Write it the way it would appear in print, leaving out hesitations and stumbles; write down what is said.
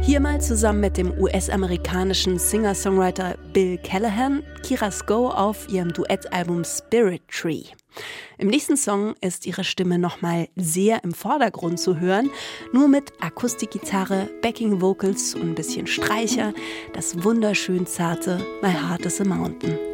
Hier mal zusammen mit dem US-amerikanischen Singer-Songwriter Bill Callahan, Kira's Go auf ihrem Duettalbum Spirit Tree. Im nächsten Song ist ihre Stimme nochmal sehr im Vordergrund zu hören, nur mit Akustikgitarre, Backing Vocals und ein bisschen Streicher, das wunderschön zarte My Heart is a Mountain.